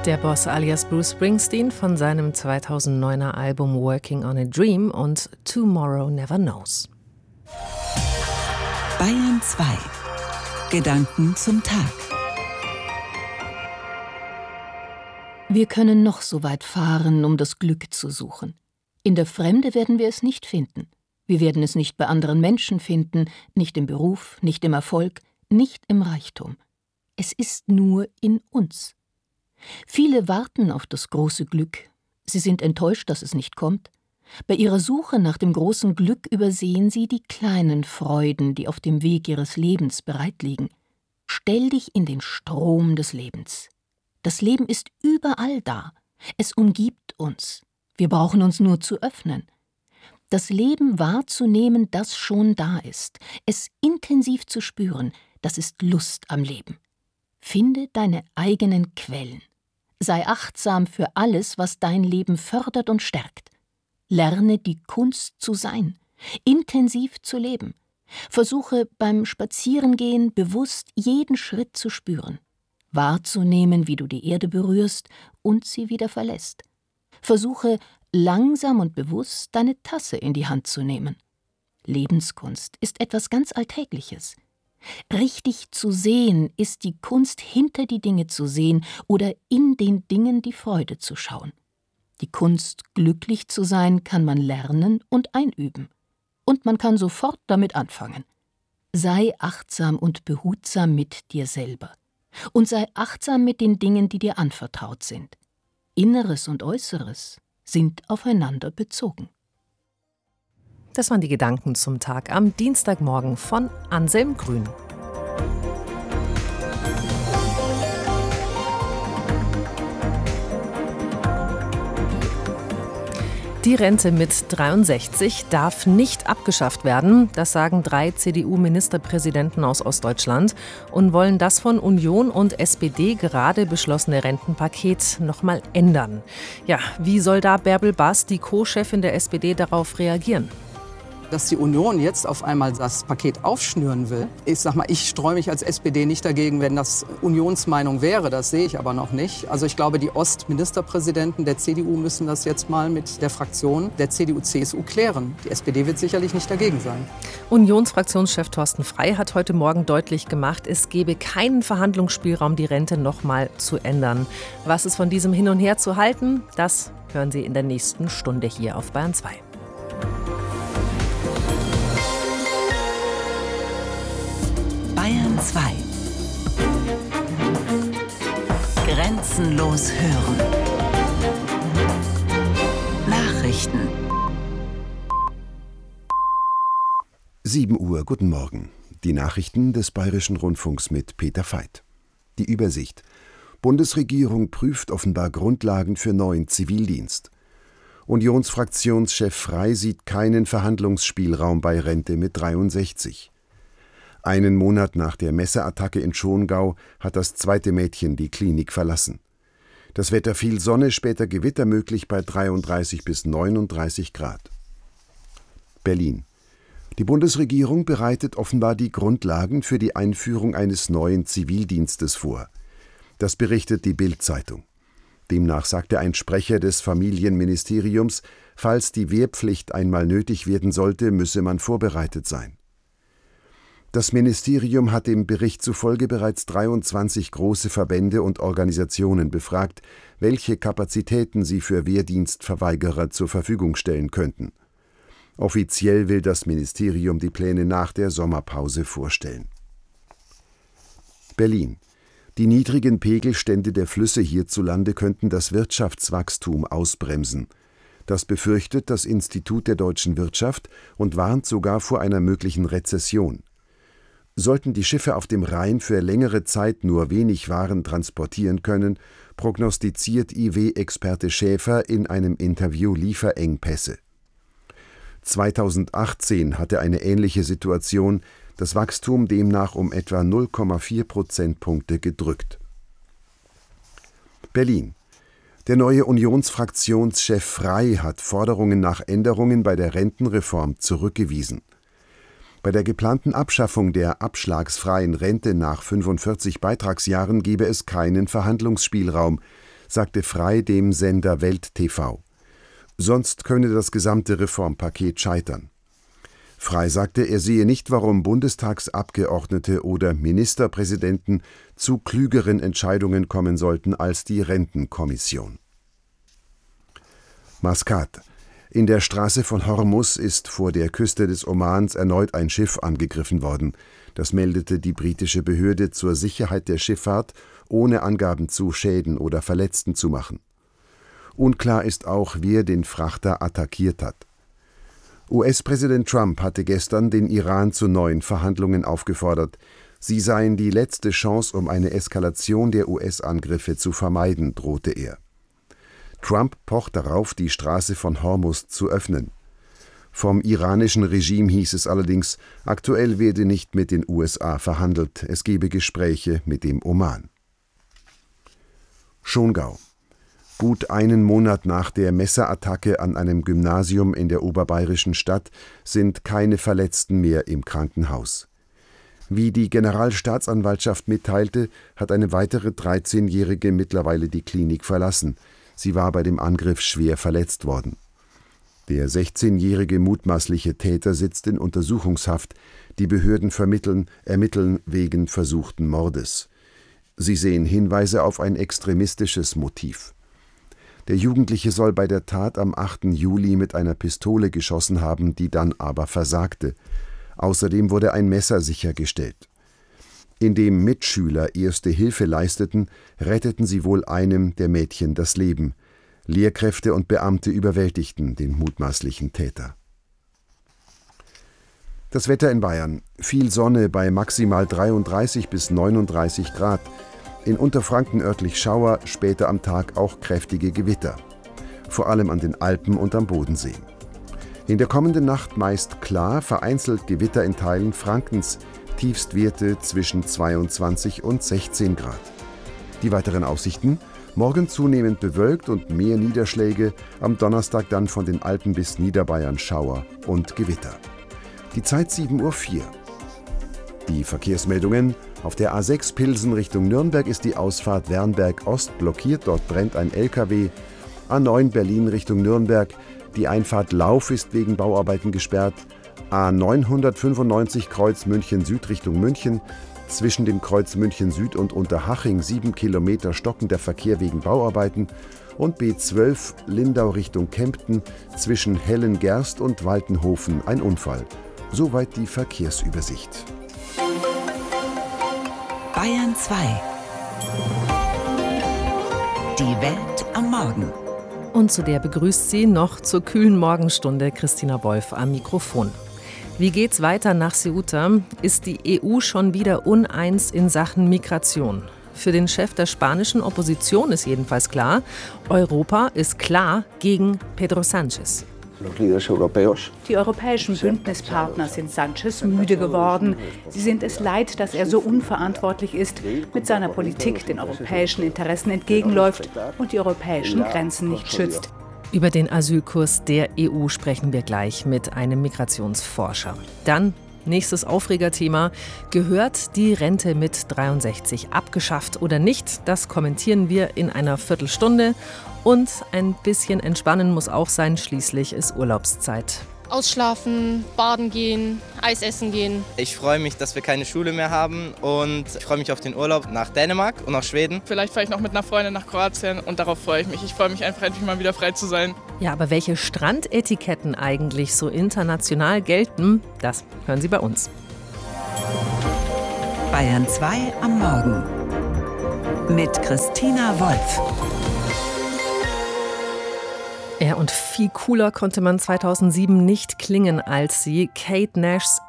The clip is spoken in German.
Der Boss alias Bruce Springsteen von seinem 2009er Album Working on a Dream und Tomorrow Never Knows. Bayern 2. Gedanken zum Tag. Wir können noch so weit fahren, um das Glück zu suchen. In der Fremde werden wir es nicht finden. Wir werden es nicht bei anderen Menschen finden, nicht im Beruf, nicht im Erfolg, nicht im Reichtum. Es ist nur in uns. Viele warten auf das große Glück. Sie sind enttäuscht, dass es nicht kommt. Bei ihrer Suche nach dem großen Glück übersehen sie die kleinen Freuden, die auf dem Weg ihres Lebens bereit liegen. Stell dich in den Strom des Lebens. Das Leben ist überall da. Es umgibt uns. Wir brauchen uns nur zu öffnen. Das Leben wahrzunehmen, das schon da ist. Es intensiv zu spüren, das ist Lust am Leben. Finde deine eigenen Quellen. Sei achtsam für alles, was dein Leben fördert und stärkt. Lerne die Kunst zu sein, intensiv zu leben. Versuche beim Spazierengehen bewusst jeden Schritt zu spüren, wahrzunehmen, wie du die Erde berührst und sie wieder verlässt. Versuche langsam und bewusst deine Tasse in die Hand zu nehmen. Lebenskunst ist etwas ganz Alltägliches. Richtig zu sehen ist die Kunst, hinter die Dinge zu sehen oder in den Dingen die Freude zu schauen. Die Kunst, glücklich zu sein, kann man lernen und einüben. Und man kann sofort damit anfangen. Sei achtsam und behutsam mit dir selber. Und sei achtsam mit den Dingen, die dir anvertraut sind. Inneres und Äußeres sind aufeinander bezogen. Das waren die Gedanken zum Tag am Dienstagmorgen von Anselm Grün. Die Rente mit 63 darf nicht abgeschafft werden. Das sagen 3 CDU-Ministerpräsidenten aus Ostdeutschland und wollen das von Union und SPD gerade beschlossene Rentenpaket nochmal ändern. Ja, wie soll da Bärbel Baas, die Co-Chefin der SPD, darauf reagieren? Dass die Union jetzt auf einmal das Paket aufschnüren will. Ich streue mich als SPD nicht dagegen, wenn das Unionsmeinung wäre. Das sehe ich aber noch nicht. Also ich glaube, die Ostministerpräsidenten der CDU müssen das jetzt mal mit der Fraktion der CDU-CSU klären. Die SPD wird sicherlich nicht dagegen sein. Unionsfraktionschef Thorsten Frey hat heute Morgen deutlich gemacht, es gebe keinen Verhandlungsspielraum, die Rente noch mal zu ändern. Was ist von diesem Hin und Her zu halten? Das hören Sie in der nächsten Stunde hier auf Bayern 2. Bayern 2. Grenzenlos hören. Nachrichten. 7 Uhr, guten Morgen. Die Nachrichten des Bayerischen Rundfunks mit Peter Veit. Die Übersicht. Bundesregierung prüft offenbar Grundlagen für neuen Zivildienst. Unionsfraktionschef Frey sieht keinen Verhandlungsspielraum bei Rente mit 63. Einen Monat nach der Messerattacke in Schongau hat das zweite Mädchen die Klinik verlassen. Das Wetter viel Sonne, später Gewitter möglich bei 33 bis 39 Grad. Berlin. Die Bundesregierung bereitet offenbar die Grundlagen für die Einführung eines neuen Zivildienstes vor. Das berichtet die Bild-Zeitung. Demnach sagte ein Sprecher des Familienministeriums, falls die Wehrpflicht einmal nötig werden sollte, müsse man vorbereitet sein. Das Ministerium hat dem Bericht zufolge bereits 23 große Verbände und Organisationen befragt, welche Kapazitäten sie für Wehrdienstverweigerer zur Verfügung stellen könnten. Offiziell will das Ministerium die Pläne nach der Sommerpause vorstellen. Berlin. Die niedrigen Pegelstände der Flüsse hierzulande könnten das Wirtschaftswachstum ausbremsen. Das befürchtet das Institut der deutschen Wirtschaft und warnt sogar vor einer möglichen Rezession. Sollten die Schiffe auf dem Rhein für längere Zeit nur wenig Waren transportieren können, prognostiziert IW-Experte Schäfer in einem Interview Lieferengpässe. 2018 hatte eine ähnliche Situation das Wachstum demnach um etwa 0,4 Prozentpunkte gedrückt. Berlin. Der neue Unionsfraktionschef Frey hat Forderungen nach Änderungen bei der Rentenreform zurückgewiesen. Bei der geplanten Abschaffung der abschlagsfreien Rente nach 45 Beitragsjahren gebe es keinen Verhandlungsspielraum, sagte Frey dem Sender Welt TV. Sonst könne das gesamte Reformpaket scheitern. Frey sagte, er sehe nicht, warum Bundestagsabgeordnete oder Ministerpräsidenten zu klügeren Entscheidungen kommen sollten als die Rentenkommission. Maskat. In der Straße von Hormuz ist vor der Küste des Omans erneut ein Schiff angegriffen worden. Das meldete die britische Behörde zur Sicherheit der Schifffahrt, ohne Angaben zu Schäden oder Verletzten zu machen. Unklar ist auch, wer den Frachter attackiert hat. US-Präsident Trump hatte gestern den Iran zu neuen Verhandlungen aufgefordert. Sie seien die letzte Chance, um eine Eskalation der US-Angriffe zu vermeiden, drohte er. Trump pocht darauf, die Straße von Hormuz zu öffnen. Vom iranischen Regime hieß es allerdings, aktuell werde nicht mit den USA verhandelt, es gebe Gespräche mit dem Oman. Schongau. Gut einen Monat nach der Messerattacke an einem Gymnasium in der oberbayerischen Stadt sind keine Verletzten mehr im Krankenhaus. Wie die Generalstaatsanwaltschaft mitteilte, hat eine weitere 13-Jährige mittlerweile die Klinik verlassen. Sie war bei dem Angriff schwer verletzt worden. Der 16-jährige mutmaßliche Täter sitzt in Untersuchungshaft. Die Behörden ermitteln wegen versuchten Mordes. Sie sehen Hinweise auf ein extremistisches Motiv. Der Jugendliche soll bei der Tat am 8. Juli mit einer Pistole geschossen haben, die dann aber versagte. Außerdem wurde ein Messer sichergestellt. Indem Mitschüler erste Hilfe leisteten, retteten sie wohl einem der Mädchen das Leben. Lehrkräfte und Beamte überwältigten den mutmaßlichen Täter. Das Wetter in Bayern. Viel Sonne bei maximal 33 bis 39 Grad. In Unterfranken örtlich Schauer, später am Tag auch kräftige Gewitter. Vor allem an den Alpen und am Bodensee. In der kommenden Nacht meist klar, vereinzelt Gewitter in Teilen Frankens, Tiefstwerte zwischen 22 und 16 Grad. Die weiteren Aussichten: morgen zunehmend bewölkt und mehr Niederschläge, am Donnerstag dann von den Alpen bis Niederbayern Schauer und Gewitter. Die Zeit 7:04 Uhr. Die Verkehrsmeldungen: Auf der A6 Pilsen Richtung Nürnberg ist die Ausfahrt Wernberg Ost blockiert, dort brennt ein LKW. A9 Berlin Richtung Nürnberg, die Einfahrt Lauf ist wegen Bauarbeiten gesperrt. A995 Kreuz München Süd Richtung München, zwischen dem Kreuz München Süd und Unterhaching 7 Kilometer stockender Verkehr wegen Bauarbeiten. Und B12 Lindau Richtung Kempten, zwischen Hellengerst und Waltenhofen ein Unfall. Soweit die Verkehrsübersicht. Bayern 2. Die Welt am Morgen. Und zu der begrüßt sie noch zur kühlen Morgenstunde Christina Wolf am Mikrofon. Wie geht's weiter nach Ceuta? Ist die EU schon wieder uneins in Sachen Migration? Für den Chef der spanischen Opposition ist jedenfalls klar, Europa ist klar gegen Pedro Sánchez. Die europäischen Bündnispartner sind Sánchez müde geworden. Sie sind es leid, dass er so unverantwortlich ist, mit seiner Politik den europäischen Interessen entgegenläuft und die europäischen Grenzen nicht schützt. Über den Asylkurs der EU sprechen wir gleich mit einem Migrationsforscher. Dann nächstes Aufregerthema: Gehört die Rente mit 63 abgeschafft oder nicht? Das kommentieren wir in einer Viertelstunde. Und ein bisschen entspannen muss auch sein, schließlich ist Urlaubszeit. Ausschlafen, baden gehen, Eis essen gehen. Ich freue mich, dass wir keine Schule mehr haben und ich freue mich auf den Urlaub nach Dänemark und nach Schweden. Vielleicht fahre ich noch mit einer Freundin nach Kroatien und darauf freue ich mich. Ich freue mich einfach endlich mal wieder frei zu sein. Ja, aber welche Strandetiketten eigentlich so international gelten, das hören Sie bei uns. Bayern 2 am Morgen mit Christina Wolf. Ja, und viel cooler konnte man 2007 nicht klingen als sie. Kate Nashs